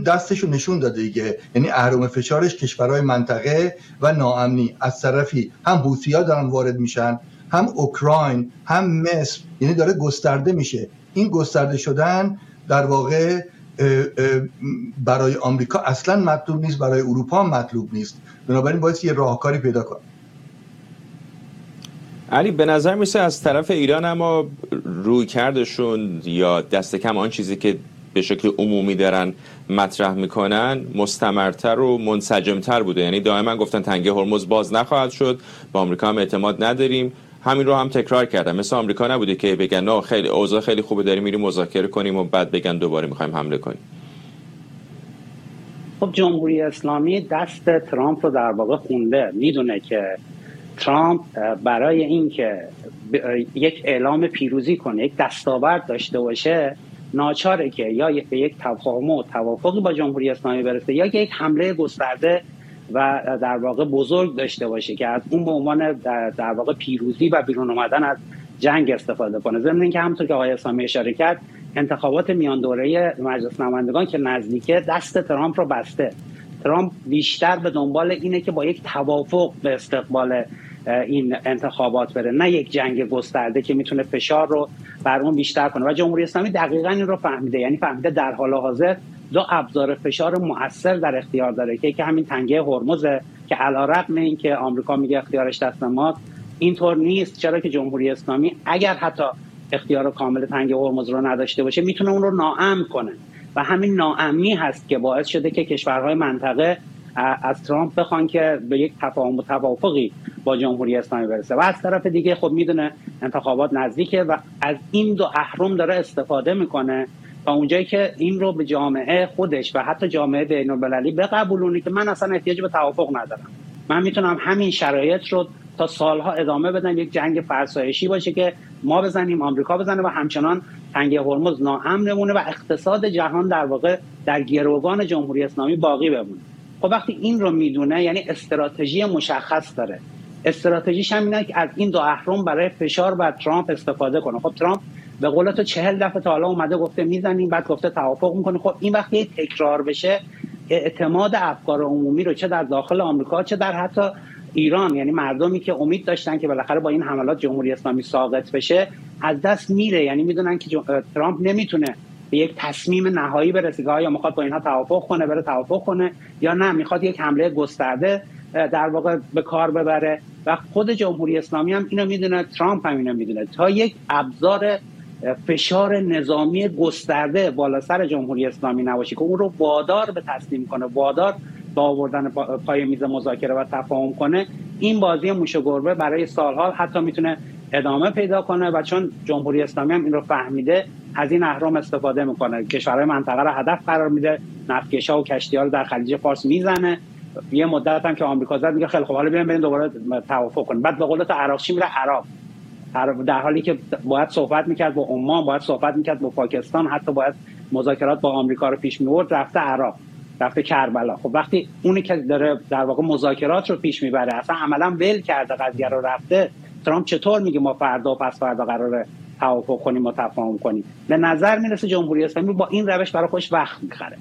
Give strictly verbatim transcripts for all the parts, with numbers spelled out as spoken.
دستشو نشون داده دیگه، یعنی اهرم فشارش کشورهای منطقه و ناامنی، از طرفی هم حوثی‌ها دارن وارد میشن، هم اوکراین، هم مصر، یعنی داره گسترده میشه. این گسترده شدن در واقع برای آمریکا اصلا مطلوب نیست، برای اروپا هم مطلوب نیست، بنابراین باید یه راهکاری پیدا کنه. علی به نظر میسه از طرف ایران اما روی کردشون یا دست کم آن چیزی که به شکل عمومی دارن مطرح میکنن مستمرتر و منسجمتر بوده، یعنی دائما گفتن تنگه هرمز باز نخواهد شد، با آمریکا هم اعتماد نداریم، همین رو هم تکرار کردن. مثل آمریکا نبوده که بگن نه خیلی اوضاع خیلی خوبه داریم میریم مذاکره کنیم و بعد بگن دوباره میخوایم حمله کنیم. خب جمهوری اسلامی دست ترامپ رو در واقع خونده، میدونه که ترامپ برای اینکه یک اعلام پیروزی کنه، یک دستاورد داشته باشه، ناچاره که یا به یک تفاهم و توافقی با جمهوری اسلامی برسه یا یک حمله گسترده و در واقع بزرگ داشته باشه که از اون به عنوان در واقع پیروزی و بیرون اومدن از جنگ استفاده کنه. ضمن اینکه همونطور که آقای اسلامی اشاره کرد، انتخابات میان دوره مجلس نمایندگان که نزدیکه دست ترامپ رو بسته. ترامپ بیشتر به دنبال اینه که با یک توافق به استقبال این انتخابات بره، نه یک جنگ گسترده که میتونه فشار رو بر اون بیشتر کنه. و جمهوری اسلامی دقیقاً این رو فهمیده، یعنی فهمیده در حال حاضر دو ابزار فشار مؤثر در اختیار داره که همین تنگه هرمز که علیرغم اینکه آمریکا میگه اختیارش دست ماست، اینطور نیست، چرا که جمهوری اسلامی اگر حتی اختیار کامل تنگه هرمز رو نداشته باشه میتونه اون رو ناامن کنه و همین ناامنی هست که باعث شده که کشورهای منطقه از ترامپ بخوان که به یک تفاهم و توافقی با جمهوری اسلامی برسه. و از طرف دیگه خب میدونه انتخابات نزدیکه و از این دو اهرم داره استفاده میکنه تا اونجایی که این رو به جامعه خودش و حتی جامعه بین‌المللی بقبولونه که من اصلا احتیاج به توافق ندارم، من میتونم همین شرایط رو تا سالها ادامه بدم، یک جنگ فرسایشی باشه که ما بزنیم آمریکا بزنه و همچنان تنگه هرمز ناامن بمونه و اقتصاد جهان در واقع در گروگان جمهوری اسلامی باقی بمونه. خب وقتی این رو میدونه یعنی استراتژی مشخص داره، استراتژیش هم اینه که از این دو اهرم برای فشار بر ترامپ استفاده کنه. خب ترامپ به قول تو چهل دفعه تا حالا اومده گفته میزنیم، بعد گفته توافق میکنه. خب این وقتی تکرار بشه اعتماد افکار عمومی رو چه در داخل آمریکا چه در حتی ایران، یعنی مردمی که امید داشتن که بالاخره با این حملات جمهوری اسلامی ساقط بشه، از دست میره. یعنی میدونن که ترامپ نمیتونه به یک تصمیم نهایی برسه که آیا میخواد با اینها توافق کنه بره توافق کنه یا نه میخواد یک حمله گسترده در واقع به کار ببره. و خود جمهوری اسلامی هم اینو میدونه، ترامپ هم اینو میدونه، تا یک ابزار فشار نظامی گسترده بالا سر جمهوری اسلامی نباشه که اون رو وادار به تسلیم کنه، وادار به آوردن پای میز مذاکره و تفاهم کنه، این بازی موش و گربه برای سالها حتی میتونه ادامه پیدا کنه. و چون جمهوری اسلامی هم این رو فهمیده از این اهرم استفاده میکنه، کشورهای منطقه رو هدف قرار میده، نفتکشا و کشتی‌ها رو در خلیج فارس میزنه. یه مدت هم که آمریکا زد میگه خیلی خب حالا بیاین بریم دوباره توافق کنیم، بعد به قول تو عراقچی میره عراق، در حالی که باید صحبت میکرد با عمان، باید صحبت میکرد با پاکستان، حتی باید مذاکرات با آمریکا رو پیش میبرد، رفته عراق، رفته کربلا. خب وقتی اونی که داره در واقع مذاکرات رو پیش میبره اصلا عملا ول کرده قضیه رو رفته، ترامپ چطور میگه ما فردا و پس فردا قراره توافق کنیم و تفاهم کنیم؟ به نظر میرسه جمهوری اسلامی با این روش برای خودش وقت میخره.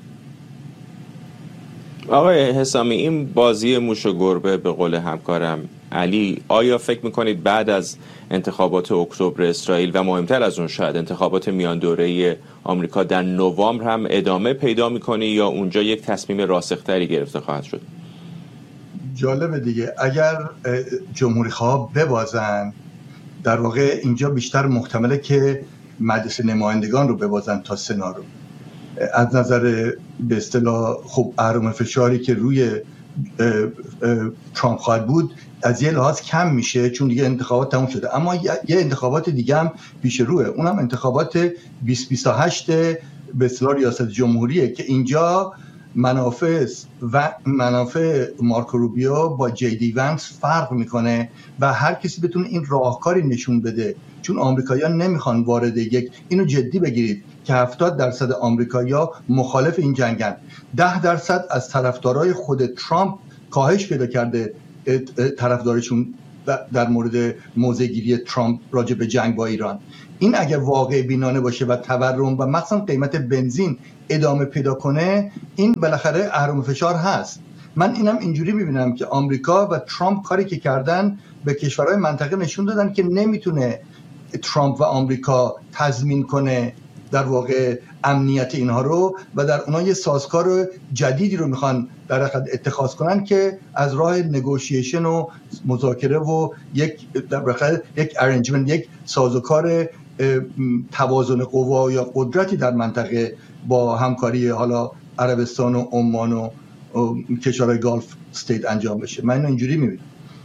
آقای حسامی، این بازی موش و گربه به قول همکارم علی، آیا فکر میکنید بعد از انتخابات اکتبر اسرائیل و مهمتر از اون شاید انتخابات میان دوره آمریکا در نوامبر هم ادامه پیدا میکنه یا اونجا یک تصمیم راسختری گرفته خواهد شد؟ جالبه دیگه، اگر جمهوری خواه ببازن در واقع اینجا بیشتر محتمله که مجلس نمایندگان رو ببازن تا سنا رو. از نظر به اصطلاح خب اهرم فشاری که روی ترامپ خواهد بود از یه لحاظ کم میشه چون دیگه انتخابات تموم شده، اما یه انتخابات دیگه هم پیش روه، اونم انتخابات بیست بیست و هشت به اصطلاح ریاست جمهوریه که اینجا منافع و منافع مارکو روبیو با جی دی ونس فرق میکنه و هر کسی بتونه این راهکاری نشون بده، چون آمریکایی‌ها نمیخوان وارد یک، اینو جدی بگیرید که هفتاد درصد آمریکایی‌ها مخالف این جنگن، ده درصد از طرفدارای خود ترامپ کاهش پیدا کرده طرفدارشون در مورد موضع‌گیری ترامپ راجع به جنگ با ایران. این اگر واقع بینانه باشه و تورم و مثلا قیمت بنزین ادامه پیدا کنه، این بالاخره اهرم فشار هست. من اینم اینجوری میبینم که آمریکا و ترامپ کاری که کردن به کشورهای منطقه نشون دادن که نمیتونه ترامپ و آمریکا تضمین کنه در واقع امنیت اینها رو و در اونها یه سازکار جدیدی رو میخوان در حقیقت اتخاذ کنن که از راه نگوشیشن و مذاکره و یک در حقیقت یک ارنجمنت، یک سازوکار توازن قوا یا قدرتی در منطقه با همکاری حالا عربستان و عمان و کشورهای گالف استیت انجام بشه. من اینو اینجوری میبینم.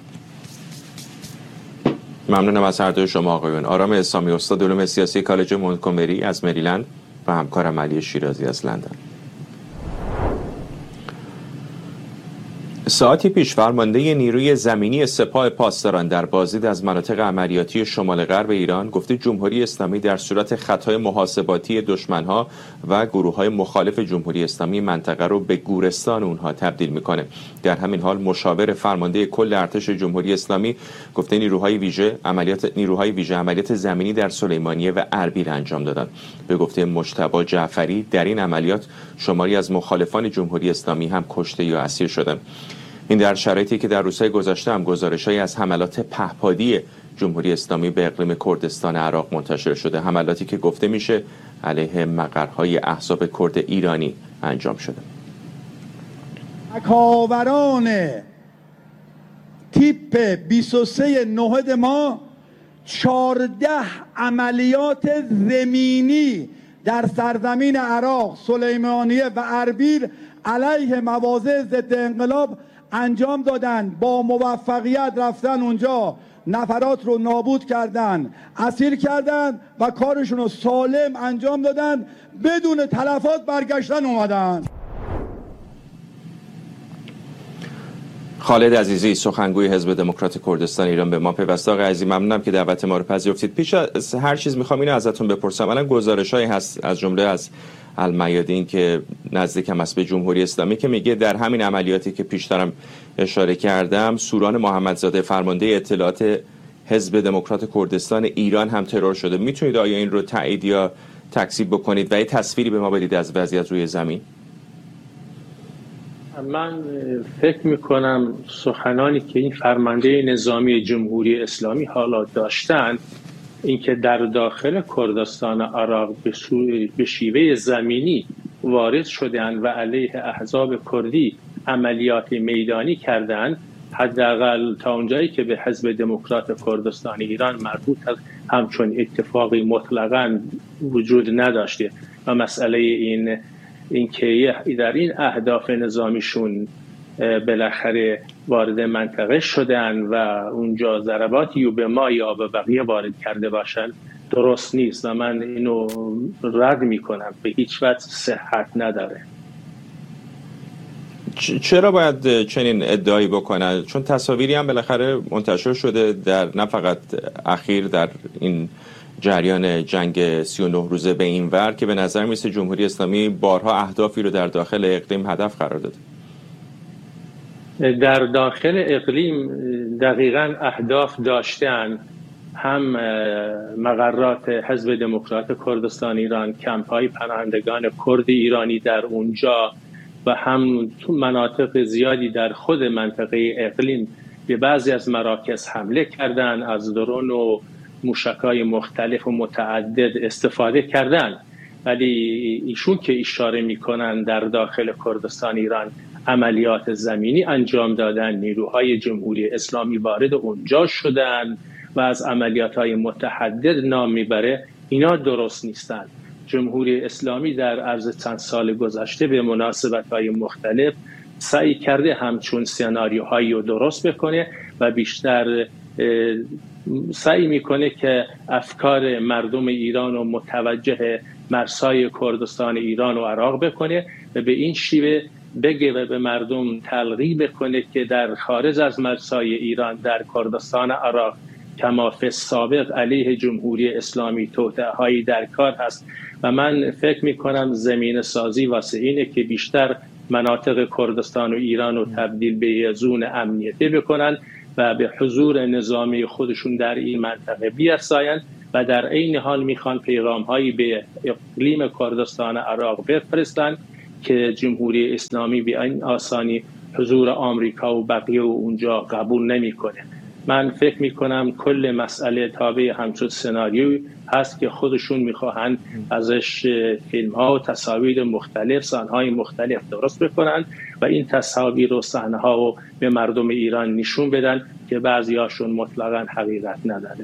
ممنونم از هر دوی شما آقایون. آرام اسلامی، استاد علوم سیاسی کالج مونتگومری از مریلند و همکارم علی شیرازی از لندن. ساعتی پیش فرمانده نیروی زمینی سپاه پاسداران در بازدید از مناطق عملیاتی شمال غرب ایران گفته جمهوری اسلامی در صورت خطای محاسباتی دشمنها و گروه‌های مخالف جمهوری اسلامی منطقه رو به گورستان اونها تبدیل میکنه. در همین حال مشاور فرمانده کل ارتش جمهوری اسلامی گفته نیروهای ویژه عملیات نیروهای ویژه عملیات زمینی در سلیمانیه و اربیل انجام دادند. به گفته مجتبی جعفری در این عملیات شماری از مخالفان جمهوری اسلامی هم کشته یا اسیر شدند. این در شرایطی که در روزهای گذشته هم گزارش‌هایی از حملات پهپادی جمهوری اسلامی به اقلیم کردستان عراق منتشر شده، حملاتی که گفته میشه علیه مقرهای احزاب کرد ایرانی انجام شده. تکاوران تیپ بیست و سه نهد ما چهارده عملیات زمینی در سرزمین عراق، سلیمانیه و اربیل علیه مواضع ضد انقلاب انجام دادن. با موفقیت رفتن اونجا، نفرات رو نابود کردن، اسیر کردن و کارشون رو سالم انجام دادن، بدون تلفات برگشتن اومدن. خالد عزیزی، سخنگوی حزب دموکرات کردستان ایران به ما پیوسته. آقای عزیزی ممنونم که دعوت ما رو پذیرفتید. پیش از هر چیز میخوام اینو ازتون بپرسم. الان گزارش‌هایی هست از جمله از المیادین که نزدیک هم است به جمهوری اسلامی که میگه در همین عملیاتی که پیشترم اشاره کردم سوران محمدزاده فرمانده اطلاعات حزب دموکرات کردستان ایران هم ترور شده. میتونید آیا این رو تایید یا تکذیب بکنید و یه تصویری به ما بدید از وضعیت روی زمین؟ من فکر میکنم سخنانی که این فرمانده نظامی جمهوری اسلامی حالا داشتن، اینکه در داخل کردستان عراق به شیوه زمینی وارد شدن و علیه احزاب کردی عملیات میدانی کردند، حداقل تا اونجایی که به حزب دموکرات کردستان ایران مربوط است همچون اتفاقی مطلقاً وجود نداشته و مسئله این اینکه در این اهداف نظامیشون بالاخره وارد منطقه شدن و اونجا ضرباتی و به ما یا به بقیه وارد کرده باشن درست نیست و من اینو رد میکنم، به هیچ وجه صحت نداره. چرا باید چنین ادعایی بکنن؟ چون تصاویری هم بالاخره منتشر شده در نه فقط اخیر در این جریان جنگ سی و نه روزه به این ور که به نظر میسه جمهوری اسلامی بارها اهدافی رو در داخل اقلیم هدف قرار داده. در داخل اقلیم دقیقاً اهداف داشتن، هم مقرات حزب دموکرات کردستان ایران، کمپ‌های پناهندگان کرد ایرانی در اونجا و هم تو مناطق زیادی در خود منطقه اقلیم به بعضی از مراکز حمله کردن، از درون و موشک‌های مختلف و متعدد استفاده کردن. ولی ایشون که اشاره میکنن در داخل کردستان ایران عملیات زمینی انجام دادن، نیروهای جمهوری اسلامی وارد اونجا شدن و از عملیات‌های متعدد نام میبره، اینا درست نیستن. جمهوری اسلامی در عرض چند سال گذشته به مناسبت‌های مختلف سعی کرده همچون سناریوهایی رو درست بکنه و بیشتر سعی میکنه که افکار مردم ایران رو متوجه مرزهای کردستان ایران و عراق بکنه و به این شیوه بگه و به مردم تلقی بکنه که در خارج از مرزهای ایران در کردستان عراق کما فی السابق علیه جمهوری اسلامی توطئه‌هایی در کار هست و من فکر میکنم زمین سازی واسه اینه که بیشتر مناطق کردستان و ایران رو تبدیل به زون امنیتی بکنن و به حضور نظامی خودشون در این منطقه بیاساین و در عین حال میخوان پیغام هایی به اقلیم کردستان عراق بفرستن که جمهوری اسلامی به این آسانی حضور آمریکا و بقیه و اونجا قبول نمیکنه. من فکر میکنم کل مسئله تابع همچون سناریوی هست که خودشون میخواهند ازش فیلم ها و تصاویر مختلف، صحنه های مختلف درست بکنن و این تصاویر و صحنه ها رو به مردم ایران نشون بدن که بعضی هاشون مطلقاً حقیقت نداره.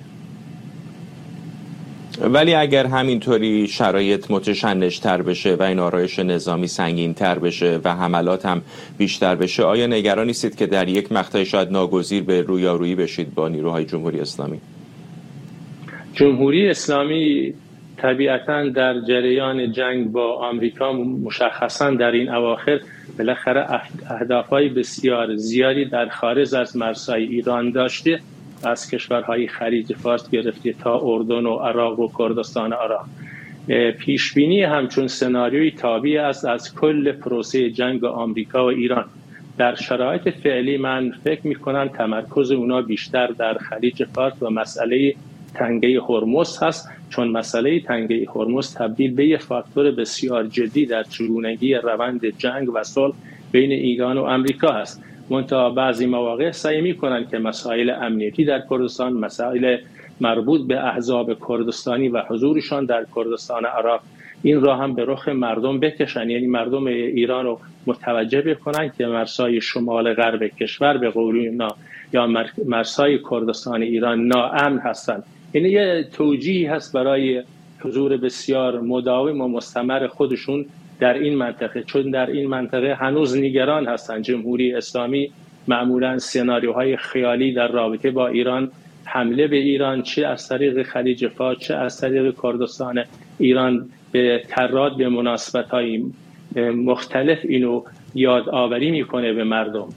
ولی اگر همینطوری شرایط متشنج‌تر بشه و این آرایش نظامی سنگین‌تر بشه و حملات هم بیشتر بشه، آیا نگران نیستید که در یک مقطع شاید ناگزیر به رویارویی بشید با نیروهای جمهوری اسلامی؟ جمهوری اسلامی طبیعتاً در جریان جنگ با آمریکا مشخصاً در این اواخر بالاخره اهداف‌های بسیار زیادی در خارج از مرزهای ایران داشته، از کشورهای خلیج فارس گرفته تا اردن و عراق و کردستان عراق. پیشبینی همچون سناریوی تابع است از کل پروسه جنگ آمریکا و ایران. در شرایط فعلی من فکر می‌کنم تمرکز اونا بیشتر در خلیج فارس و مسئله تنگه هرمز هست، چون مسئله تنگه هرمز تبدیل به یک فاکتور بسیار جدی در چگونگی روند جنگ و صلح بین ایران و آمریکا هست. منتها بعضی مواقع سعی می‌کنند که مسائل امنیتی در کردستان، مسائل مربوط به احزاب کردستانی و حضورشان در کردستان عراق، این را هم به رخ مردم بکشن، یعنی مردم ایران رو متوجه بکنن که مرزهای شمال غرب کشور به قول اینا یا مرزهای کردستان ایران ناامن هستند. این یه توجیه هست برای حضور بسیار مداوم و مستمر خودشون در این منطقه، چون در این منطقه هنوز نگران هستند. جمهوری اسلامی معمولا سناریوهای خیالی در رابطه با ایران، حمله به ایران چه از طریق خلیج فارس چه از طریق کردستان ایران به کرات به مناسبت‌های مختلف اینو یادآوری میکنه به مردم.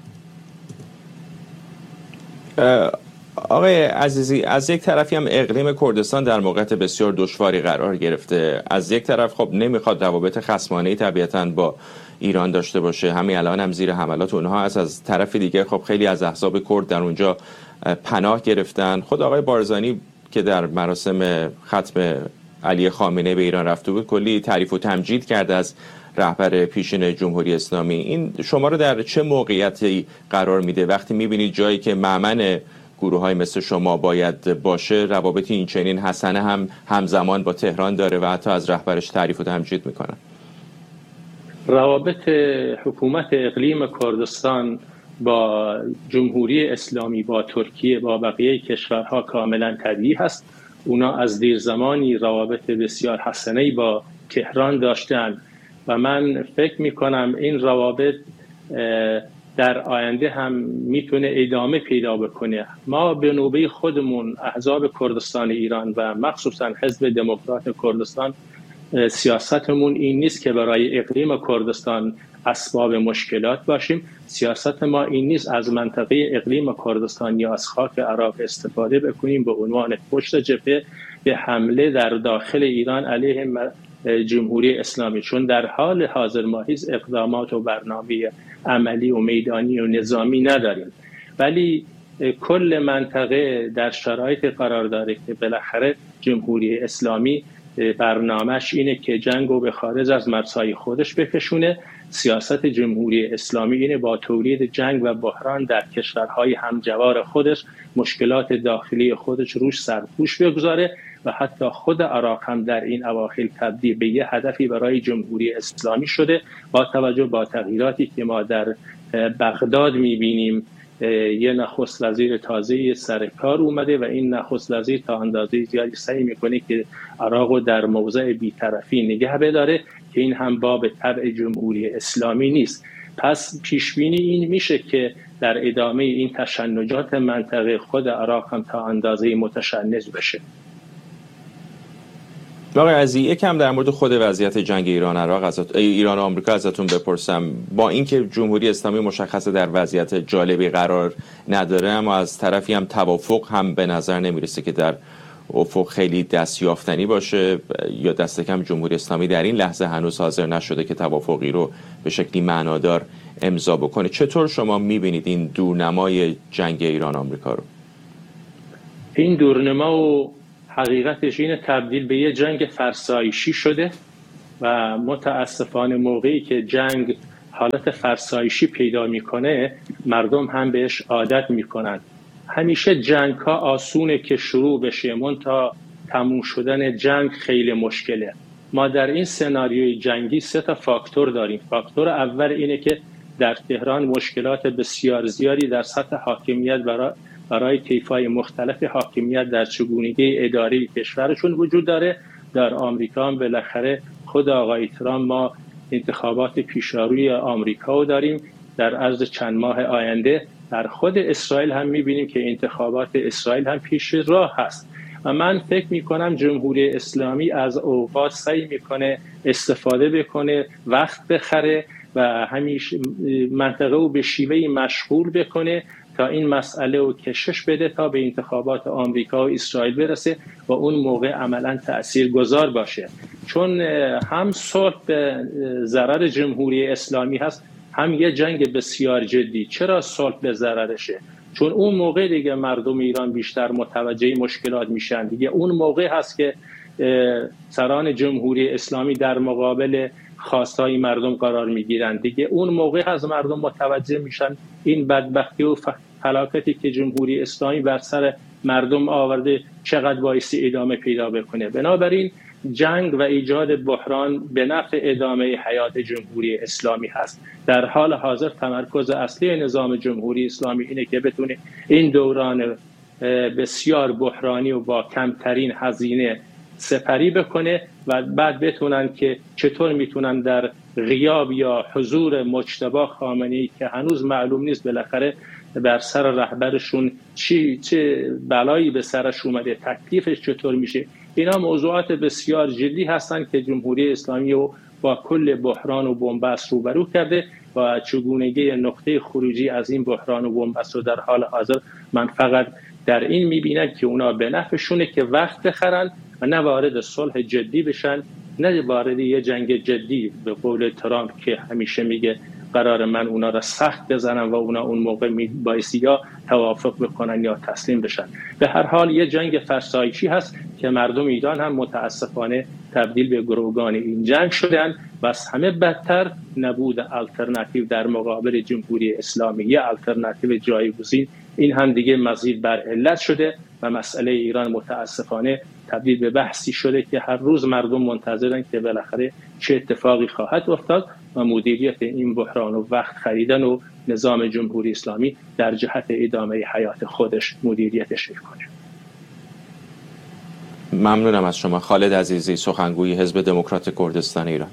آقای عزیزی، از یک طرفی هم اقلیم کردستان در موقعیت بسیار دشواری قرار گرفته، از یک طرف خب نمیخواد روابط خصمانه‌ای طبیعتاً با ایران داشته باشه، همین الان هم زیر حملات اونها هست. از طرف دیگه خب خیلی از احزاب کرد در اونجا پناه گرفتن. خود آقای بارزانی که در مراسم ختم علی خامنه‌ای به ایران رفته بود کلی تعریف و تمجید کرده از رهبر پیشین جمهوری اسلامی. این شما رو در چه موقعیتی قرار میده وقتی میبینید جایی که مأمن گروه‌های مثل شما باید باشه روابطی این چنین حسنه هم همزمان با تهران داره و حتی از رهبرش تعریف و تمجید میکنن؟ روابط حکومت اقلیم کردستان با جمهوری اسلامی، با ترکیه، با بقیه کشورها کاملا طبیعی هست. اونا از دیر زمانی روابط بسیار حسنه‌ای با تهران داشتن و من فکر میکنم این روابط در آینده هم میتونه ادامه پیدا بکنه. ما به نوبه خودمون احزاب کردستان ایران و مخصوصا حزب دموکرات کردستان سیاستمون این نیست که برای اقلیم کردستان اسباب مشکلات باشیم. سیاست ما این نیست از منطقه اقلیم کردستان یا از خاک عراق استفاده بکنیم به عنوان پشت جبهه به حمله در داخل ایران علیه جمهوری اسلامی، چون در حال حاضر ما هیچ اقدامات و برنامه عملی و میدانی و نظامی نداریم، ولی کل منطقه در شرایط قرار داره که بالاخره جمهوری اسلامی برنامهش اینه که جنگو به خارج از مرزهای خودش بکشونه. سیاست جمهوری اسلامی اینه با تولید جنگ و بحران در کشورهای همجوار خودش مشکلات داخلی خودش روش سرپوش بگذاره و حتی خود عراق هم در این اواخر تبدیل به یه هدفی برای جمهوری اسلامی شده. با توجه با تغییراتی که ما در بغداد می‌بینیم، یه نخست وزیر تازه سر کار اومده و این نخست وزیر تا اندازه زیادی سعی میکنه که عراق رو در موضع بی‌طرفی نگه بداره که این هم باب طبع جمهوری اسلامی نیست. پس پیشبینی این میشه که در ادامه این تشنجات منطقه خود عراق هم تا اندازه متشنج بشه. آقای عزیزی، یکم در مورد خود وضعیت جنگ ایران عراق از ایران و آمریکا ازتون بپرسم. با اینکه جمهوری اسلامی مشخصه در وضعیت جالبی قرار نداره، اما از طرفی هم توافق هم به نظر نمیرسه که در افق خیلی دستیافتنی باشه، یا دست کم جمهوری اسلامی در این لحظه هنوز حاضر نشده که توافقی رو به شکلی معنادار امضا بکنه. چطور شما میبینید این دورنمای جنگ ایران آمریکا رو؟ این دورنما و حقیقتش اینه تبدیل به یه جنگ فرسایشی شده و متاسفانه موقعی که جنگ حالت فرسایشی پیدا میکنه مردم هم بهش عادت میکنن. همیشه جنگ ها آسونه که شروع بشه، منتها تموم شدن جنگ خیلی مشکله. ما در این سناریوی جنگی سه تا فاکتور داریم. فاکتور اول اینه که در تهران مشکلات بسیار زیادی در سطح حاکمیت برای برای طیف‌های مختلف حاکمیت در چگونگی اداری کشورشون وجود داره. در آمریکا هم بالاخره خود آقای ترامپ ما انتخابات پیشاروی آمریکا رو داریم در عرض چند ماه آینده. در خود اسرائیل هم می‌بینیم که انتخابات اسرائیل هم پیش راه هست و من فکر می‌کنم جمهوری اسلامی از اوقات سعی می‌کنه استفاده بکنه، وقت بخره و همیشه منطقه رو به شیوهی مشغول بکنه تا این مسئله رو کشش بده تا به انتخابات آمریکا و اسرائیل برسه و اون موقع عملاً تأثیرگذار باشه. چون هم صلح به ضرر جمهوری اسلامی هست، هم یه جنگ بسیار جدی. چرا صلح به ضررشه؟ چون اون موقع دیگه مردم ایران بیشتر متوجه مشکلات میشن دیگه. اون موقع هست که سران جمهوری اسلامی در مقابل خواستهای مردم قرار میگیرن دیگه. اون موقع هست مردم متوجه میشن این بدبختی و فلاکتی که جمهوری اسلامی بر سر مردم آورده چقدر باعث ادامه پیدا بکنه. بنابراین جنگ و ایجاد بحران به نفع ادامه حیات جمهوری اسلامی هست. در حال حاضر تمرکز اصلی نظام جمهوری اسلامی اینه که بتونه این دوران بسیار بحرانی و با کمترین هزینه سپری بکنه و بعد بتونن که چطور میتونن در غیاب یا حضور مجتبی خامنه‌ای که هنوز معلوم نیست بالاخره بر سر رهبرشون چی چه بلایی به سرش اومده، تکلیفش چطور میشه، اینا موضوعات بسیار جدی هستن که جمهوری اسلامی رو با کل بحران و بنبست روبرو کرده و چگونگی نقطه خروجی از این بحران و بنبست رو در حال حاضر من فقط در این میبینم که اونا به نفعشونه که وقت بخرن و نه وارد صلح جدی بشن، نه وارد یه جنگ جدی به قول ترامپ که همیشه میگه قرار من اونا را سخت بزنم و اونا اون موقع بایستی یا توافق بکنن یا تسلیم بشن. به هر حال یه جنگ فرسایشی هست که مردم ایران هم متاسفانه تبدیل به گروگان این جنگ شدن و از همه بدتر نبود آلترناتیو در مقابل جمهوری اسلامی، یه آلترناتیو جایگزین، این هم دیگه مزید بر علت شده و مسئله ایران متاسفانه تبدیل به بحثی شده که هر روز مردم منتظرن که بالاخره چه اتفاقی خواهد افتاد و مدیریت این بحران و وقت خریدن و نظام جمهوری اسلامی در جهت ادامه حیات خودش مدیریتش کنه. ممنونم از شما خالد عزیزی، سخنگوی حزب دموکرات کردستان ایران.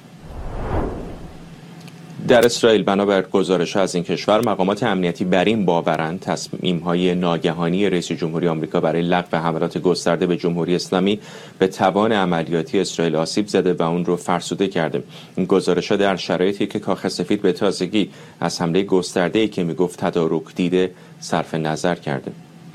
در اسرائیل بنابر گزارش از این کشور مقامات امنیتی بر این باورند تصمیم‌های ناگهانی رئیس جمهوری آمریکا برای لغو حملات گسترده به جمهوری اسلامی به توان عملیاتی اسرائیل آسیب زده و اون رو فرسوده کرده. این گزارش‌ها در شرایطی که کاخ سفید به تازگی از حمله گسترده‌ای که میگفت تدارک دیده صرف نظر کرده.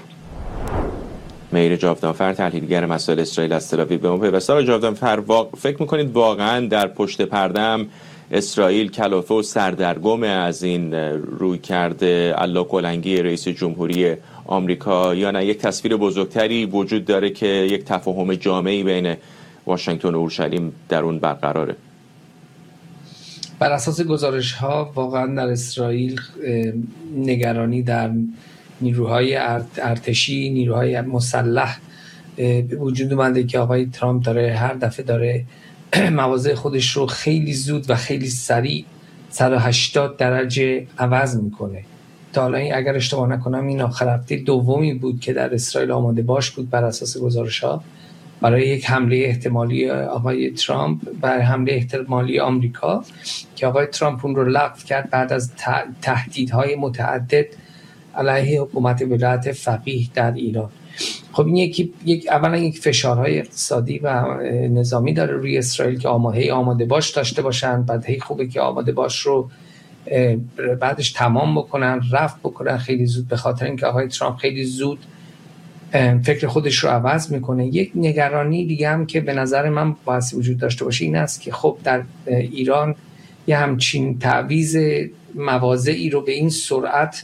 مهیر جاودانفر تحلیلگر مسائل اسرائیل از تل‌آویو به ما پیوسته. آقای جاودانفر، واق... فکر می‌کنید واقعاً در پشت پرده‌ام اسرائیل کلافه و سردرگم از این روی کرده الله کلنگی رئیس جمهوری آمریکا، یا نه یک تصویر بزرگتری وجود داره که یک تفاهم جامعی بین واشنگتن و اورشلیم در اون برقراره؟ بر اساس گزارش ها واقعا در اسرائیل نگرانی در نیروهای ارتشی، نیروهای مسلح وجود اومده که آقای ترامپ داره هر دفعه داره مواضع خودش رو خیلی زود و خیلی سریع صد و هشتاد درجه عوض میکنه. تا حالا اگر اشتباه نکنم این آخر هفته دومی بود که در اسرائیل آماده باش بود بر اساس گزارش ها برای یک حمله احتمالی آقای ترامپ برای حمله احتمالی آمریکا که آقای ترامپ اون رو لغو کرد بعد از تهدیدهای متعدد علیه حکومت ولایت فقیه در ایران. خب این یکی یک اولا یک فشارهای اقتصادی و نظامی داره روی اسرائیل که آماده آماده باش داشته باشن، بعد هی خوبه که آماده باش رو بعدش تمام بکنن، رفع بکنن خیلی زود، به خاطر اینکه آقای ترامپ خیلی زود فکر خودش رو عوض میکنه. یک نگرانی دیگه هم که به نظر من باید وجود داشته باشه این است که خب در ایران یه همچین تعویض مواضعی رو به این سرعت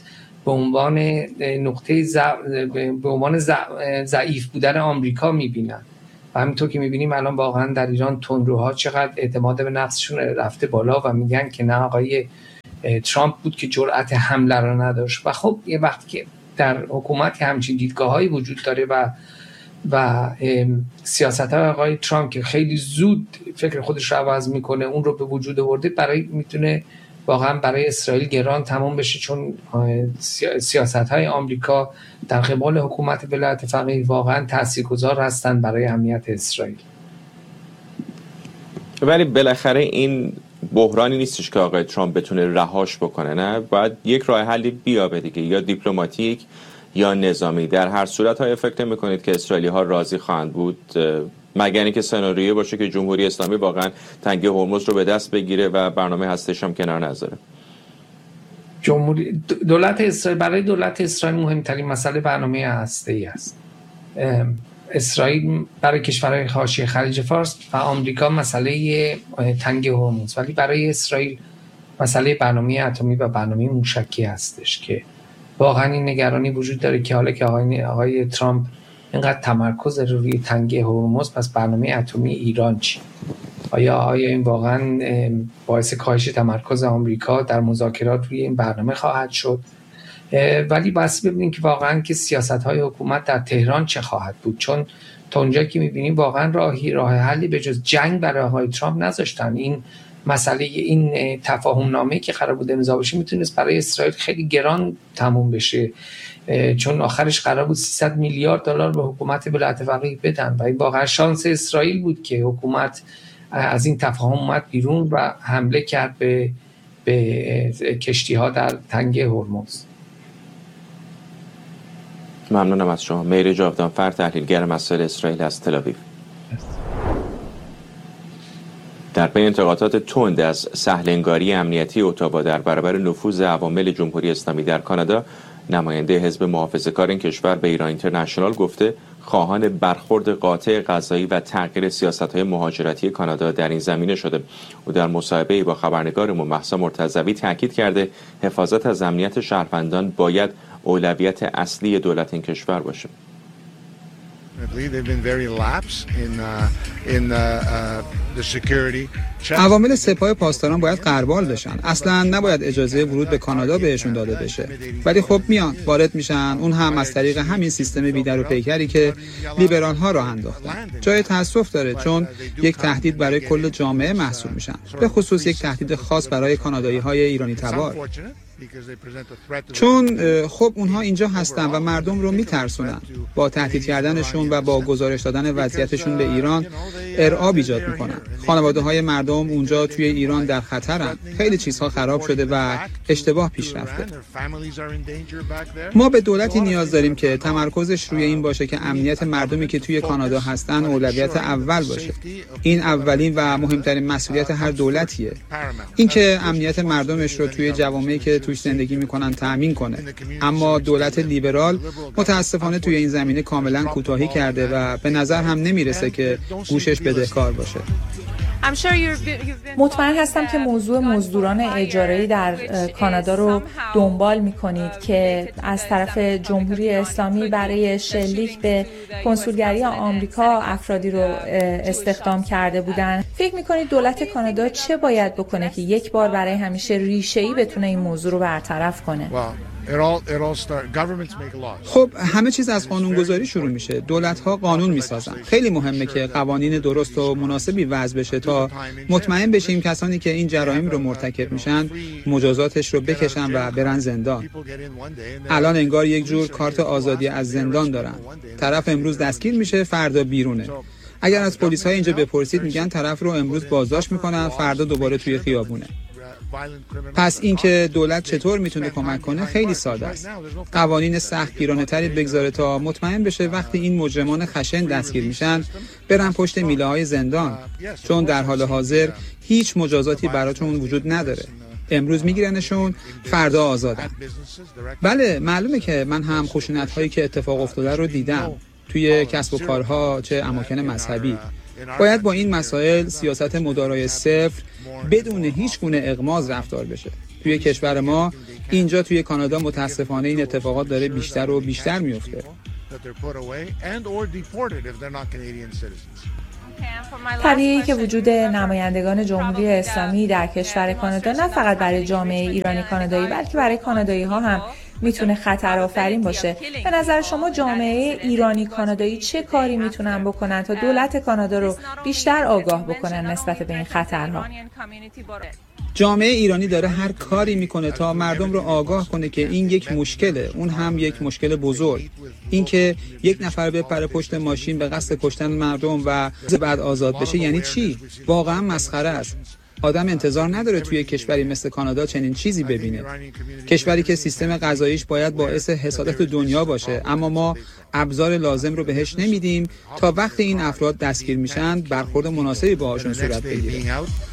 به عنوان نقطه به عنوان ضعیف بودن آمریکا میبینن و همینطور که میبینیم الان واقعا در ایران تندروها چقدر اعتماد به نفسشون رفته بالا و میگن که نه آقای ترامپ بود که جرأت حمله رو نداشت. و خب یه وقتی که در حکومت همچین دیدگاه‌هایی وجود داره و و سیاست‌های آقای ترامپ که خیلی زود فکر خودش رو عوض میکنه اون رو به وجود آورده، برای میتونه واقعا برای اسرائیل گران تمام بشه، چون سیاست‌های آمریکا در قبال حکومت ولایت فقیه واقعا تاثیرگذار هستند برای امنیت اسرائیل. ولی بالاخره این بحرانی نیستش که آقای ترامپ بتونه رهاش بکنه، نه؟ باید یک راه حلی بیابه دیگه، یا دیپلماتیک یا نظامی. در هر صورت های فکر نمی‌کنید که اسرائیلی ها راضی خواهند بود، مگر اینکه سناریویی باشه که جمهوری اسلامی واقعا تنگه هرمز رو به دست بگیره و برنامه هسته‌ایش هم کنار نذاره؟ جمهوری دولت اسرائیل برای دولت اسرائیل مهمترین مسئله برنامه هسته‌ای است. اسرائیل برای کشورهای حاشیه خلیج فارس و آمریکا مسئله تنگه هرمز، ولی برای اسرائیل مسئله برنامه اتمی و برنامه موشکی هستش که واقعا این نگرانی وجود داره که حالا که آقای, آقای ترامپ اینقدر تمرکز روی تنگه هرمز، پس برنامه اتمی ایران چی؟ آیا آیا این واقعا باعث کاهش تمرکز آمریکا در مذاکرات روی این برنامه خواهد شد؟ ولی بس ببینیم که واقعا که سیاست‌های حکومت در تهران چه خواهد بود، چون تا اونجا که می‌بینیم واقعا راهی راه حلی به جز جنگ برای آقای ترامپ نذاشتن. این مسئله این تفاهم نامه‌ای که قرار بود امضا بشه میتونست برای اسرائیل خیلی گران تموم بشه، چون آخرش قرار بود سیصد میلیارد دلار به حکومت ولایت فقیه بدن و این واقعا شانس اسرائیل بود که حکومت از این تفاهم اومد بیرون و حمله کرد به به کشتی‌ها در تنگه هرمز. ممنونم از شما. مهری جاودانفر، تحلیلگر مسائل اسرائیل از تل‌آویو. در پی انتقادات تند از سهل‌انگاری امنیتی اتاوا در برابر نفوذ عوامل جمهوری اسلامی در کانادا، نماینده حزب محافظه‌کار این کشور به ایران اینترنشنال گفته خواهان برخورد قاطع قضایی و تغییر سیاست‌های مهاجرتی کانادا در این زمینه شده. او در مصاحبه‌ای با خبرنگارمون مهسا مرتضوی تاکید کرده حفاظت از امنیت شهروندان باید اولویت اصلی دولت این کشور باشه. عوامل سپاه پاسداران باید غربال بشن، اصلا نباید اجازه ورود به کانادا بهشون داده بشه، ولی خب میان وارد میشن، اون هم از طریق همین سیستم بیدر و پیکری که لیبرال ها راه انداختن. جای تاسف داره، چون یک تهدید برای کل جامعه محسوب میشن، به خصوص یک تهدید خاص برای کانادایی های ایرانی تبار، چون خب اونها اینجا هستن و مردم رو میترسونن. با تهدید کردنشون و با گزارش دادن وضعیتشون به ایران ارعاب ایجاد میکنن. خانواده های مردم اونجا توی ایران در خطرن. خیلی چیزها خراب شده و اشتباه پیش رفته. ما به دولتی نیاز داریم که تمرکزش روی این باشه که امنیت مردمی که توی کانادا هستن اولویت اول باشه. این اولین و مهمترین مسئولیت هر دولتیه. اینکه امنیت مردمش رو توی جوامعی که توش زندگی میکنن تأمین کنه. اما دولت لیبرال متاسفانه توی این زمینه کاملا کوتاهی کرده و به نظر هم نمیرسه که گوشش بدهکار باشه. مطمئن هستم که موضوع مزدوران اجاره‌ای در کانادا رو دنبال می‌کنید که از طرف جمهوری اسلامی برای شلیک به کنسولگری آمریکا افرادی رو استخدام کرده بودن. فکر می‌کنید دولت کانادا چه باید بکنه که یک بار برای همیشه ریشه‌ای بتونه این موضوع رو برطرف کنه؟ خب همه چیز از قانونگذاری شروع میشه. دولت‌ها قانون میسازن. خیلی مهمه که قوانین درست و مناسبی وضع بشه تا مطمئن بشیم کسانی که این جرایم رو مرتکب میشن مجازاتش رو بکشن و برن زندان. الان انگار یک جور کارت آزادی از زندان دارن. طرف امروز دستگیر میشه، فردا بیرونه. اگر از پلیس‌ها اینجا بپرسید میگن طرف رو امروز بازداشت میکنن، فردا دوباره توی خیابونه. پس اینکه دولت چطور میتونه کمک کنه خیلی ساده است. قوانین سختگیرانه‌تری بگذاره تا مطمئن بشه وقتی این مجرمان خشن دستگیر میشن برن پشت میله‌های زندان، چون در حال حاضر هیچ مجازاتی براشون وجود نداره. امروز میگیرنشون، فردا آزادن. بله معلومه که من هم خشونت‌هایی که اتفاق افتاده رو دیدم توی کسب و کارها چه اماکن مذهبی. باید با این مسائل سیاست مدارای صفر بدون هیچ گونه اغماض رفتار بشه. توی کشور ما اینجا توی کانادا متاسفانه این اتفاقات داره بیشتر و بیشتر میفته. طبیعی که وجود نمایندگان جمهوری اسلامی در کشور کانادا نه فقط برای جامعه ایرانی کانادایی بلکه برای کانادایی ها هم میتونه خطر آفرین باشه. به نظر شما جامعه ایرانی کانادایی چه کاری میتونن بکنن تا دولت کانادا رو بیشتر آگاه بکنن نسبت به این خطرها؟ جامعه ایرانی داره هر کاری میکنه تا مردم رو آگاه کنه که این یک مشکله، اون هم یک مشکل بزرگ. این که یک نفر بپره پشت ماشین به قصد کشتن مردم و بعد آزاد بشه یعنی چی؟ واقعا مسخره است. آدم انتظار نداره توی کشوری مثل کانادا چنین چیزی ببینه. کشوری که سیستم قضاییش باید باعث حسادت دنیا باشه، اما ما ابزار لازم رو بهش نمیدیم تا وقتی این افراد دستگیر میشن برخورد مناسبی باهاشون صورت بگیره.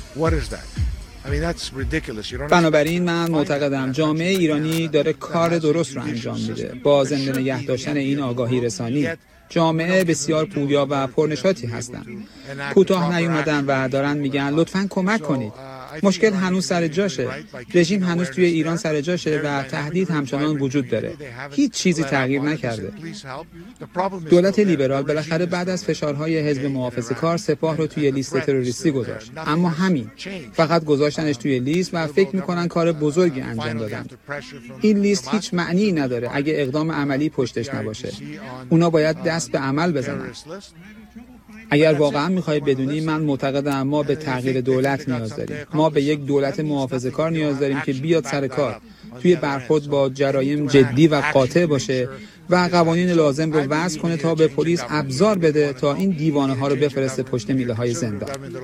بنابراین من معتقدم جامعه ایرانی داره کار درست رو انجام میده با زنده نگه داشتن این آگاهی رسانی. جامعه بسیار پویا و پرنشاطی هستند. کوتاه نیومدن و دارن میگن لطفاً کمک کنید. مشکل هنوز سر جاشه. رژیم هنوز توی ایران سر جاشه و تهدید همچنان وجود داره. هیچ چیزی تغییر نکرده. دولت لیبرال بالاخره بعد از فشارهای حزب محافظه‌کار سپاه رو توی لیست تروریستی گذاشت. اما همین. فقط گذاشتنش توی لیست و فکر میکنن کار بزرگی انجام دادن. این لیست هیچ معنی نداره اگه اقدام عملی پشتش نباشه. اونا باید دست به عمل بزنن. اگر واقعا میخوای بدونی، من معتقدم ما به تغییر دولت نیاز داریم. ما به یک دولت محافظه‌کار نیاز داریم که بیاد سر کار، توی برخورد با جرایم جدی و قاطع باشه و قوانین لازم رو وضع کنه تا به پلیس ابزار بده تا این دیوانه ها رو بفرسته پشت میله های زندان.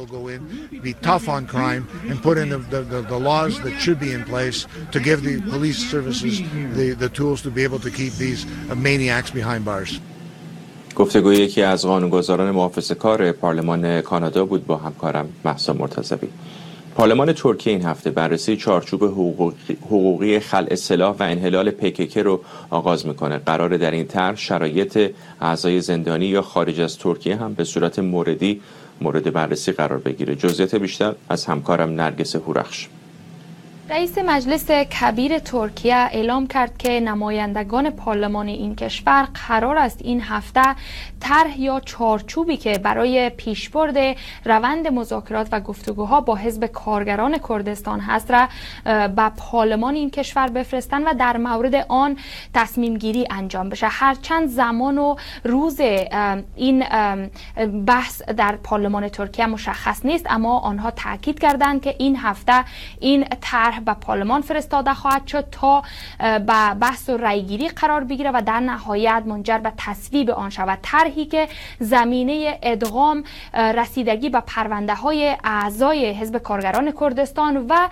گفتگوی یکی از قانونگذاران محافظه‌کار پارلمان کانادا بود با همکارم مهسا مرتضوی. پارلمان ترکیه این هفته بررسی چارچوب حقوقی, حقوقی خلع سلاح و انحلال پیکی‌کی رو آغاز میکنه. قراره در این طرح شرایط اعضای زندانی یا خارج از ترکیه هم به صورت موردی مورد بررسی قرار بگیره. جزئیات بیشتر از همکارم نرگس هورخش. رئیس مجلس کبیر ترکیه اعلام کرد که نمایندگان پارلمان این کشور قرار است این هفته طرح یا چارچوبی که برای پیشبرد روند مذاکرات و گفتگوها با حزب کارگران کردستان هست را به پارلمان این کشور بفرستند و در مورد آن تصمیم گیری انجام بشه. هرچند زمان و روز این بحث در پارلمان ترکیه مشخص نیست، اما آنها تاکید کردند که این هفته این طرح به پارلمان فرستاده خواهد شد تا به بحث و رأیگیری قرار بگیره و در نهایت منجر به تصویب آن شود. طرحی که زمینه ادغام رسیدگی به پرونده های اعضای حزب کارگران کردستان و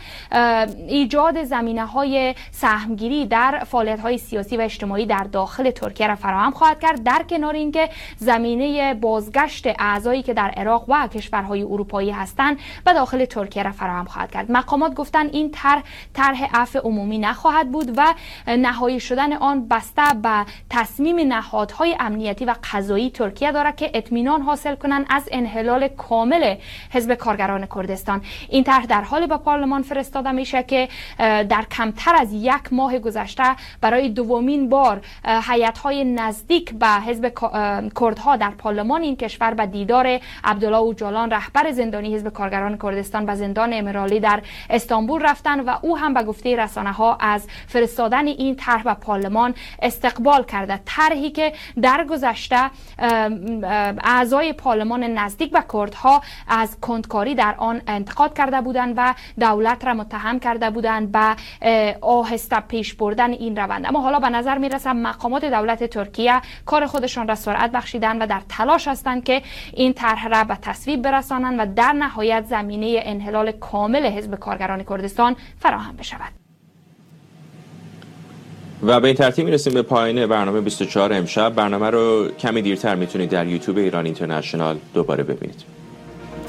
ایجاد زمینه های سهمگیری در فعالیت های سیاسی و اجتماعی در داخل ترکیه را فراهم خواهد کرد، در کنار اینکه زمینه بازگشت اعضایی که در عراق و کشورهای اروپایی هستند به داخل ترکیه را فراهم خواهد کرد. مقامات گفتند این طرح طرح عفو عمومی نخواهد بود و نهایی شدن آن بسته به تصمیم نهادهای امنیتی و قضایی ترکیه دارد که اطمینان حاصل کنند از انحلال کامل حزب کارگران کردستان. این طرح در حال به پارلمان فرستاده میشه که در کمتر از یک ماه گذشته برای دومین بار هیئت‌های نزدیک به حزب کردها در پارلمان این کشور به دیدار عبدالله اوجالان رهبر زندانی حزب کارگران کردستان به زندان امرالی در استانبول رفتن و او هم به گفته رسانه‌ها از فرستادن این طرح به پارلمان استقبال کرده. طرحی که در گذشته اعضای پارلمان نزدیک به کردها از کندکاری در آن انتقاد کرده بودند و دولت را متهم کرده بودند به آهسته پیش بردن این روند. اما حالا به نظر میرسه مقامات دولت ترکیه کار خودشان را سرعت بخشیدن و در تلاش هستند که این طرح را به تصویب برسانند و در نهایت زمینه انحلال کامل حزب کارگران کردستان فراهم بشود. و به این ترتیب میرسیم به پایان برنامه بیست و چهار امشب. برنامه رو کمی دیرتر میتونید در یوتیوب ایران اینترنشنال دوباره ببینید.